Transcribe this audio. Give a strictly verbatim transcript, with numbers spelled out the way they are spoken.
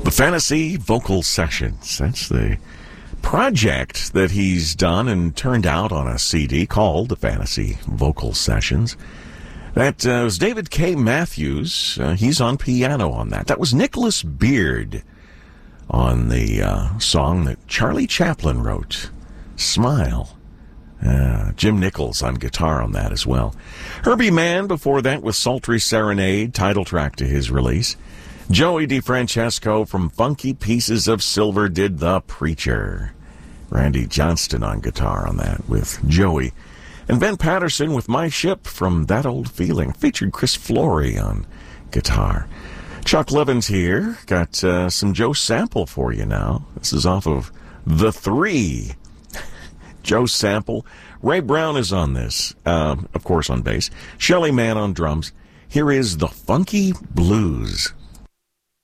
The Fantasy Vocal Sessions. That's the project that he's done and turned out on a C D called The Fantasy Vocal Sessions. That uh, was David K. Matthews. Uh, he's on piano on that. That was Nicholas Beard on the uh, song that Charlie Chaplin wrote, Smile. Uh, Jim Nichols on guitar on that as well. Herbie Mann before that with Sultry Serenade, title track to his release. Joey DeFrancesco from Funky Pieces of Silver did The Preacher. Randy Johnston on guitar on that with Joey. And Ben Patterson with My Ship from That Old Feeling. Featured Chris Flory on guitar. Chuck Levins here. Got uh, some Joe Sample for you now. This is off of The Three. Joe Sample. Ray Brown is on this, uh, of course on bass. Shelly Manne on drums. Here is The Funky Blues.